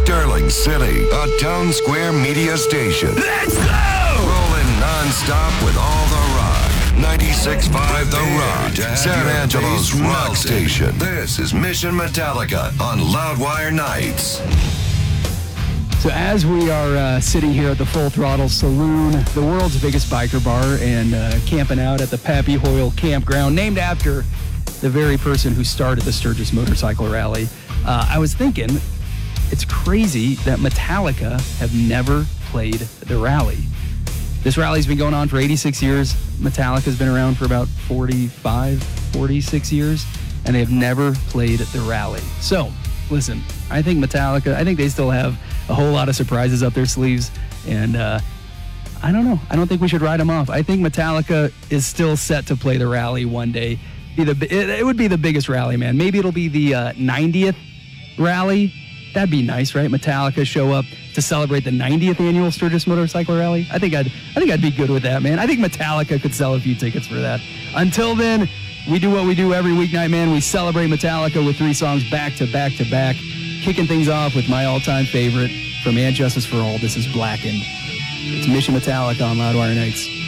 Sterling City, a Town Square media station. Let's go! Rolling non-stop with all the rock. 96.5 The Rock, San Angelo's rock station. This is Mission Metallica on Loudwire Nights. So as we are sitting here at the Full Throttle Saloon, the world's biggest biker bar, and camping out at the Pappy Hoyle Campground, named after the very person who started the Sturgis Motorcycle Rally, I was thinking, it's crazy that Metallica have never played the rally. This rally's been going on for 86 years. Metallica's been around for about 46 years, and they have never played the rally. So, listen, I think they still have a whole lot of surprises up their sleeves, and I don't know. I don't think we should write them off. I think Metallica is still set to play the rally one day. It would be the biggest rally, man. Maybe it'll be the 90th rally. That'd be nice, right? Metallica show up to celebrate the 90th annual Sturgis Motorcycle Rally. I think I'd be good with that, man. I think Metallica could sell a few tickets for that. Until then, we do what we do every weeknight, man. We celebrate Metallica with 3 songs back to back to back. Kicking things off with my all-time favorite from And Justice for All. This is Blackened. It's Mission Metallica on Loudwire Nights.